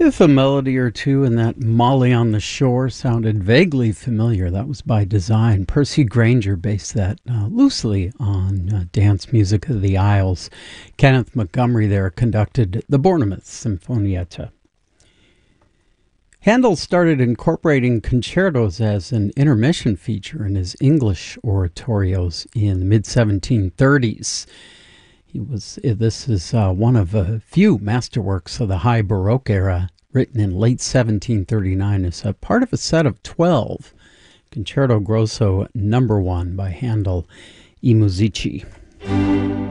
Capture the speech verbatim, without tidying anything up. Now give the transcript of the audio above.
If a melody or two in that Molly on the Shore sounded vaguely familiar, that was by design. Percy Grainger based that uh, loosely on uh, dance music of the Isles. Kenneth Montgomery there conducted the Bournemouth Sinfonietta. Handel started incorporating concertos as an intermission feature in his English oratorios in the mid seventeen thirties. He was. This is uh, one of a few masterworks of the High Baroque era, written in late seventeen thirty-nine as a part of a set of twelve. Concerto Grosso Number One by Handel I Musici.